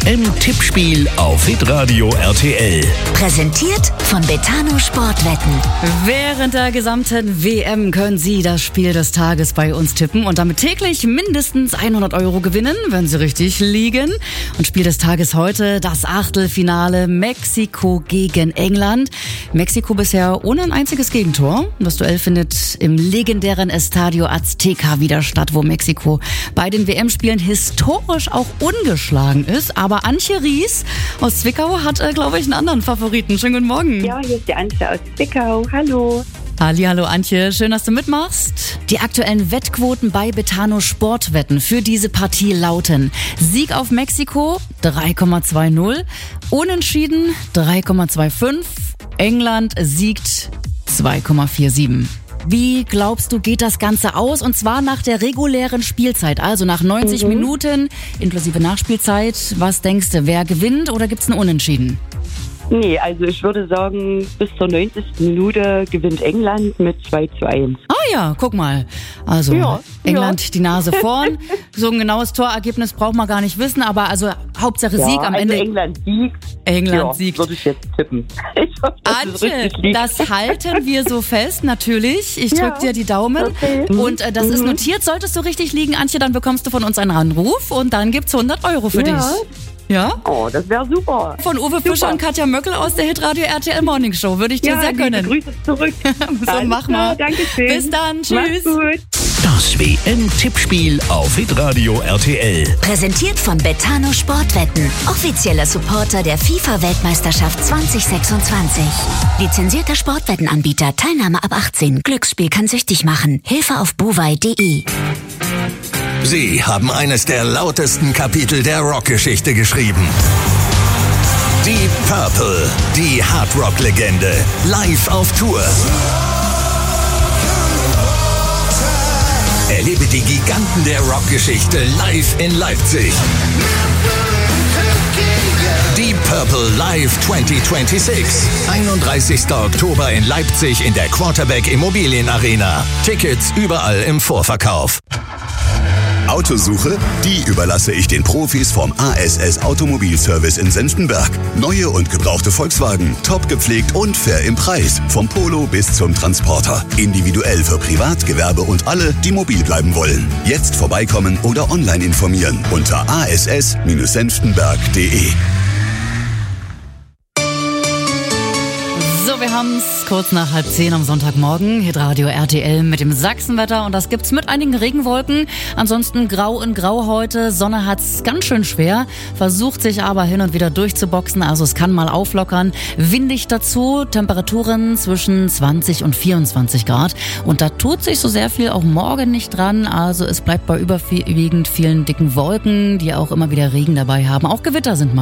WM-Tippspiel auf Hitradio RTL. Präsentiert von Betano Sportwetten. Während der gesamten WM können Sie das Spiel des Tages bei uns tippen und damit täglich mindestens 100 € gewinnen, wenn Sie richtig liegen. Und Spiel des Tages heute das Achtelfinale Mexiko gegen England. Mexiko bisher ohne ein einziges Gegentor. Das Duell findet im legendären Estadio Azteca wieder statt, wo Mexiko bei den WM-Spielen historisch auch ungeschlagen ist. Aber Antje Ries aus Zwickau hat, glaube ich, einen anderen Favoriten. Schönen guten Morgen. Ja, hier ist die Antje aus Zwickau. Hallo. Hallo Antje, schön, dass du mitmachst. Die aktuellen Wettquoten bei Betano Sportwetten für diese Partie lauten: Sieg auf Mexiko 3,20, Unentschieden 3,25, England siegt 2,47. Wie glaubst du, geht das Ganze aus? Und zwar nach der regulären Spielzeit, also nach 90 Minuten inklusive Nachspielzeit. Was denkst du, wer gewinnt oder gibt's ein Unentschieden? Nee, also ich würde sagen, bis zur 90. Minute gewinnt England mit 2:1. Ah ja, guck mal. Also Ja, England die Nase vorn. So ein genaues Torergebnis braucht man gar nicht wissen, aber also Hauptsache Sieg am also Ende. England siegt. England siegt. Würde ich jetzt tippen. Ich hoffe, dass es Antje, richtig liegt. das halten wir so fest, natürlich. Ich drück dir die Daumen. Okay. Und das ist notiert. Solltest du richtig liegen, Antje, dann bekommst du von uns einen Anruf und dann gibt's 100 € für dich. Ja? Oh, das wäre super. Von Uwe Fischer und Katja Möckel aus der Hitradio RTL Morning Show. Würde ich dir sehr gönnen. Grüße zurück. So, mach mal. Dankeschön. Bis dann. Tschüss. Mach's gut. Das WM-Tippspiel auf Hitradio RTL. Präsentiert von Betano Sportwetten. Offizieller Supporter der FIFA-Weltmeisterschaft 2026. Lizenzierter Sportwettenanbieter. Teilnahme ab 18. Glücksspiel kann süchtig machen. Hilfe auf buwei.de. Sie haben eines der lautesten Kapitel der Rockgeschichte geschrieben. Die Purple, die Hardrock-Legende, live auf Tour. Erlebe die Giganten der Rockgeschichte live in Leipzig. Die Purple Live 2026. 31. Oktober in Leipzig in der Quarterback Immobilien Arena. Tickets überall im Vorverkauf. Autosuche? Die überlasse ich den Profis vom ASS Automobilservice in Senftenberg. Neue und gebrauchte Volkswagen, top gepflegt und fair im Preis. Vom Polo bis zum Transporter. Individuell für Privat, Gewerbe und alle, die mobil bleiben wollen. Jetzt vorbeikommen oder online informieren unter ass-senftenberg.de. So, wir haben's kurz nach 9:30 am Sonntagmorgen. Hitradio RTL mit dem Sachsenwetter und das gibt's mit einigen Regenwolken. Ansonsten grau in grau heute. Sonne hat's ganz schön schwer, versucht sich aber hin und wieder durchzuboxen. Also es kann mal auflockern. Windig dazu, Temperaturen zwischen 20 und 24 Grad. Und da tut sich so sehr viel auch morgen nicht dran. Also es bleibt bei überwiegend vielen dicken Wolken, die auch immer wieder Regen dabei haben. Auch Gewitter sind mal.